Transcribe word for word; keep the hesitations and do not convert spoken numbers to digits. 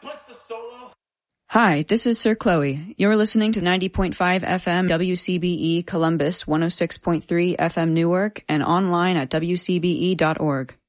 punch the solo. Hi, this is Sir Chloe. You're listening to ninety point five F M W C B E Columbus, one oh six point three F M Newark, and online at W C B E dot org.